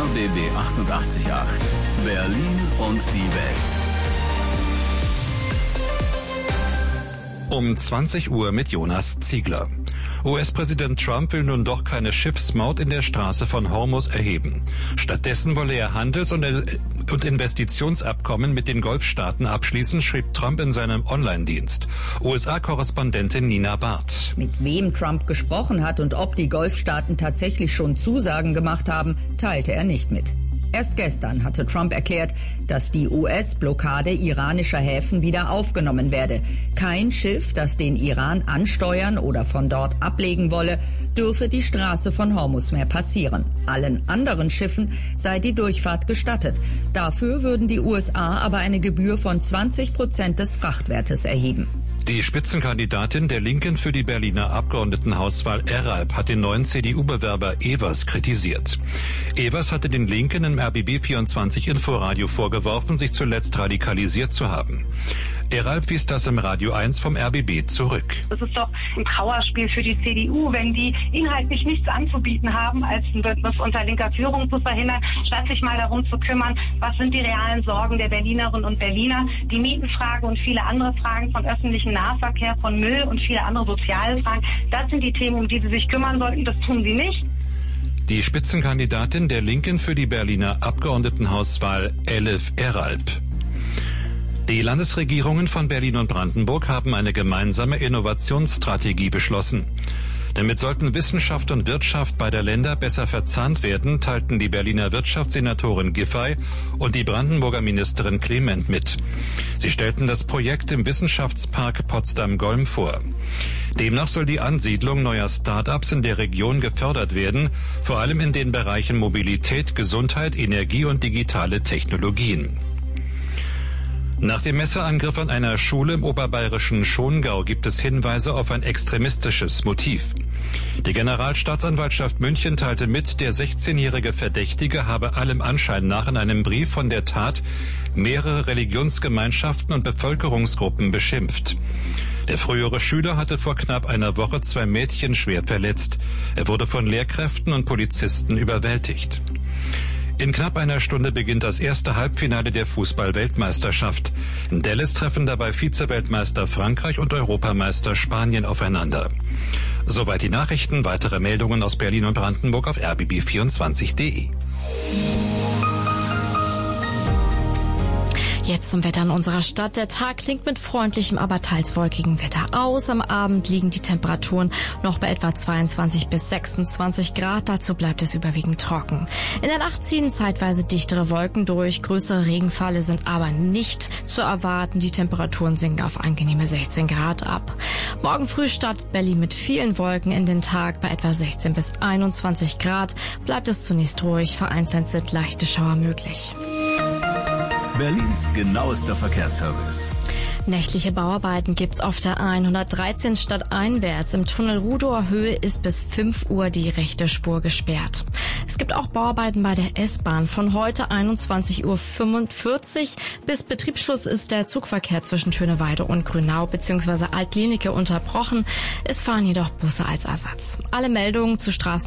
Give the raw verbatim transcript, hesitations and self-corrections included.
B B achtundachtzig Komma acht. Berlin und die Welt. Um zwanzig Uhr mit Jonas Ziegler. U S-Präsident Trump will nun doch keine Schiffsmaut in der Straße von Hormuz erheben. Stattdessen wolle er Handels- und Investitionsabkommen mit den Golfstaaten abschließen, schrieb Trump in seinem Online-Dienst. U S A-Korrespondentin Nina Barth. Mit wem Trump gesprochen hat und ob die Golfstaaten tatsächlich schon Zusagen gemacht haben, teilte er nicht mit. Erst gestern hatte Trump erklärt, dass die U S-Blockade iranischer Häfen wieder aufgenommen werde. Kein Schiff, das den Iran ansteuern oder von dort ablegen wolle, dürfe die Straße von Hormuz mehr passieren. Allen anderen Schiffen sei die Durchfahrt gestattet. Dafür würden die U S A aber eine Gebühr von zwanzig Prozent des Frachtwertes erheben. Die Spitzenkandidatin der Linken für die Berliner Abgeordnetenhauswahl Eralp hat den neuen C D U-Bewerber Evers kritisiert. Evers hatte den Linken im R B B vierundzwanzig Inforadio vorgeworfen, sich zuletzt radikalisiert zu haben. Eralp wies das im Radio eins vom R B B zurück. Das ist doch ein Trauerspiel für die C D U, wenn die inhaltlich nichts anzubieten haben, als ein Bündnis unter linker Führung zu verhindern, statt sich mal darum zu kümmern, was sind die realen Sorgen der Berlinerinnen und Berliner, die Mietenfrage und viele andere Fragen von öffentlichem Nahverkehr, von Müll und viele andere soziale Fragen. Das sind die Themen, um die sie sich kümmern sollten. Das tun sie nicht. Die Spitzenkandidatin der Linken für die Berliner Abgeordnetenhauswahl Elif Eralp. Die Landesregierungen von Berlin und Brandenburg haben eine gemeinsame Innovationsstrategie beschlossen. Damit sollten Wissenschaft und Wirtschaft beider Länder besser verzahnt werden, teilten die Berliner Wirtschaftssenatorin Giffey und die Brandenburger Ministerin Clement mit. Sie stellten das Projekt im Wissenschaftspark Potsdam-Golm vor. Demnach soll die Ansiedlung neuer Start-ups in der Region gefördert werden, vor allem in den Bereichen Mobilität, Gesundheit, Energie und digitale Technologien. Nach dem Messerangriff an einer Schule im oberbayerischen Schongau gibt es Hinweise auf ein extremistisches Motiv. Die Generalstaatsanwaltschaft München teilte mit, der sechzehnjährige Verdächtige habe allem Anschein nach in einem Brief von der Tat mehrere Religionsgemeinschaften und Bevölkerungsgruppen beschimpft. Der frühere Schüler hatte vor knapp einer Woche zwei Mädchen schwer verletzt. Er wurde von Lehrkräften und Polizisten überwältigt. In knapp einer Stunde beginnt das erste Halbfinale der Fußball-Weltmeisterschaft. In Dallas treffen dabei Vize-Weltmeister Frankreich und Europameister Spanien aufeinander. Soweit die Nachrichten. Weitere Meldungen aus Berlin und Brandenburg auf r b b vierundzwanzig punkt d e. Jetzt zum Wetter in unserer Stadt. Der Tag klingt mit freundlichem, aber teils wolkigem Wetter aus. Am Abend liegen die Temperaturen noch bei etwa zweiundzwanzig bis sechsundzwanzig Grad. Dazu bleibt es überwiegend trocken. In der Nacht ziehen zeitweise dichtere Wolken durch. Größere Regenfälle sind aber nicht zu erwarten. Die Temperaturen sinken auf angenehme sechzehn Grad ab. Morgen früh startet Berlin mit vielen Wolken in den Tag. Bei etwa sechzehn bis einundzwanzig Grad bleibt es zunächst ruhig. Vereinzelt sind leichte Schauer möglich. Berlins genauester Verkehrsservice. Nächtliche Bauarbeiten gibt's auf der hundertdreizehn stadteinwärts. Im Tunnel Rudower Höhe ist bis fünf Uhr die rechte Spur gesperrt. Es gibt auch Bauarbeiten bei der S-Bahn. Von heute einundzwanzig Uhr fünfundvierzig bis Betriebsschluss ist der Zugverkehr zwischen Schöneweide und Grünau bzw. Altlinike unterbrochen. Es fahren jedoch Busse als Ersatz. Alle Meldungen zu Straßen